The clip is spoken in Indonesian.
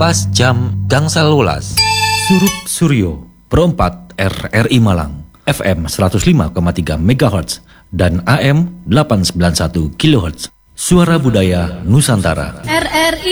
Pas jam gangsal welas. Surup Suryo, Perempat RRI Malang, FM 105,3 MHz dan AM 891 kHz. Suara Budaya Nusantara. RRI